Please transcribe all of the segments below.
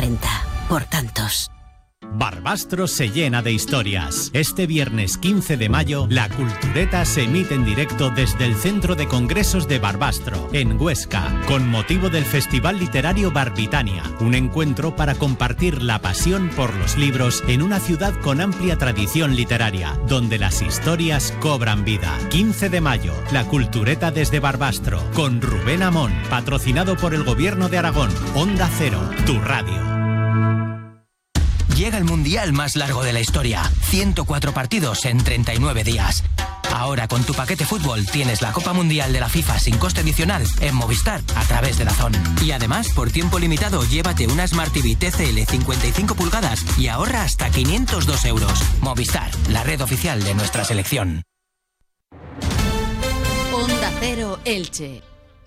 contenta por tantos. Barbastro se llena de historias. Este viernes 15 de mayo, la Cultureta se emite en directo desde el Centro de Congresos de Barbastro, en Huesca, con motivo del Festival Literario Barbitania, un encuentro para compartir la pasión por los libros en una ciudad con amplia tradición literaria, donde las historias cobran vida. 15 de mayo, la Cultureta desde Barbastro, con Rubén Amón, patrocinado por el Gobierno de Aragón. Onda Cero, tu radio. Llega el mundial más largo de la historia. 104 partidos en 39 días. Ahora con tu paquete fútbol tienes la Copa Mundial de la FIFA sin coste adicional en Movistar a través de DAZN. Y además, por tiempo limitado, llévate una Smart TV TCL 55 pulgadas y ahorra hasta 502 euros. Movistar, la red oficial de nuestra selección. Onda Cero Elche.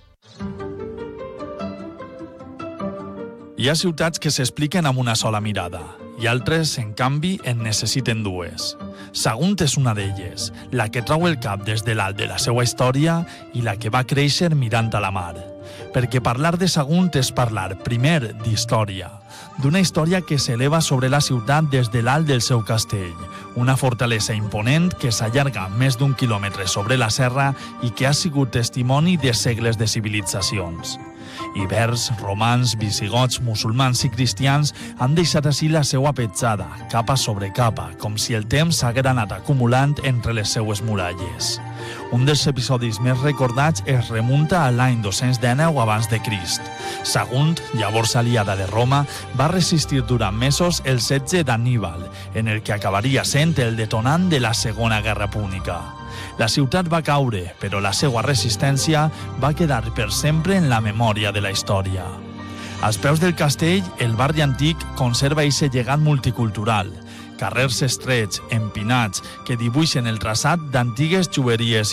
Hi ha ciutats que s'expliquen amb una sola mirada i altres, en canvi, en necessiten dues. Sagunt és una d'elles, la que trau el cap des de l'alt de la seva història i la que va créixer mirant a la mar. Perquè parlar de Sagunt és parlar, primer, d'història. D'una història que s'eleva sobre la ciutat des de l'alt del seu castell, una fortalesa imponent que s'allarga més d'un quilòmetre sobre la serra i que ha sigut testimoni de segles de civilitzacions. Ibers, romans, visigots, musulmans i cristians han deixat així la seva petjada, capa sobre capa, com si el temps s'haguera anat acumulant entre les seues muralles. Un dels episodis més recordats es remunta a l'any 219 abans de Crist. Sagunt, llavors aliada de Roma, va resistir durant mesos el setge d'Anníbal, en el que acabaria sent el detonant de la Segona Guerra Púnica. La ciutat va caure, però la seva resistència va quedar per sempre en la memòria de la història. Als peus del castell, el barri antic conserva eixe llegat multicultural, carrers estrets, empinats, que dibuixen el traçat d'antigues jueries